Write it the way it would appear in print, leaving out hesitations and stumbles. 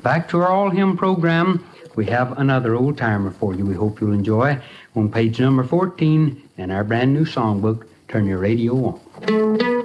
Back to our All Hymn program. We have another old-timer for you we hope you'll enjoy. On page number 14 in our brand new songbook, Turn Your Radio On.